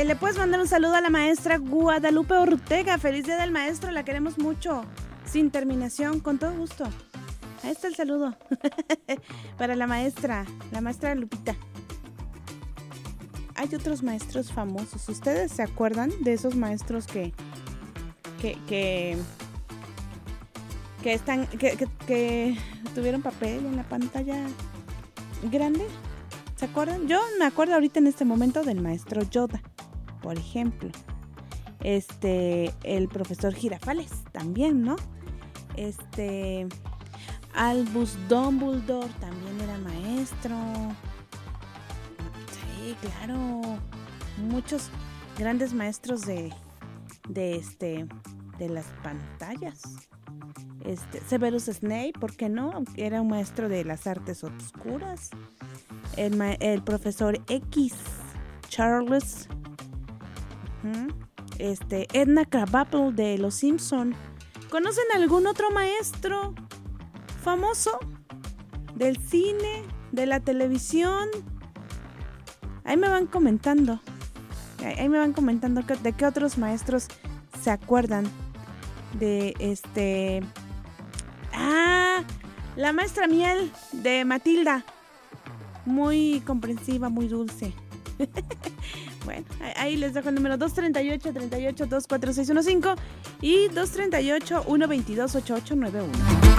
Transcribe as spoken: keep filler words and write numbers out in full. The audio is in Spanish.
le puedes mandar un saludo a la maestra Guadalupe Ortega. Feliz día del maestro, la queremos mucho. Sin terminación, con todo gusto. Ahí está el saludo. Para la maestra, la maestra Lupita. Hay otros maestros famosos. ¿Ustedes se acuerdan de esos maestros que que que que están que, que, que tuvieron papel en la pantalla grande? ¿Se acuerdan? Yo me acuerdo ahorita en este momento del maestro Yoda, por ejemplo. Este, el profesor Girafales también, ¿no? Este, Albus Dumbledore también era maestro. Sí, claro. Muchos grandes maestros de de este de las pantallas. Este, Severus Snape, ¿por qué no? Era un maestro de las artes oscuras. El, ma- el profesor X, Charles, uh-huh. este, Edna Krabappel de Los Simpson. ¿Conocen algún otro maestro famoso del cine, de la televisión? Ahí me van comentando. Ahí me van comentando que, de qué otros maestros se acuerdan. De este... Ah, la maestra Miel de Matilda. Muy comprensiva, muy dulce. Bueno, ahí les dejo el número dos treinta y ocho, treinta y ocho, dos cuatro seis uno cinco y dos treinta y ocho, uno veintidós, ochenta y ocho noventa y uno.